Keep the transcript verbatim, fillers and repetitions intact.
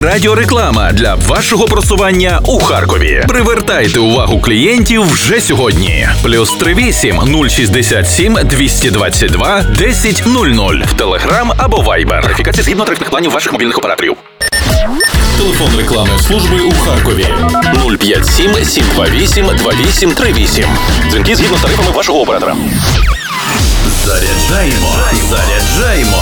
Радіореклама для вашого просування у Харкові. Привертайте увагу клієнтів вже сьогодні. Плюс три вісім нуль шістдесят сім двісті двадцять два десять нуль нуль в Телеграм або Вайбер. Верифікація згідно тарифних планів ваших мобільних операторів. Телефон рекламної служби у Харкові нуль п'ять сім сім два вісім два вісім три вісім. Дзвінки згідно з тарифами вашого оператора. Заряджаємо, заряджаємо.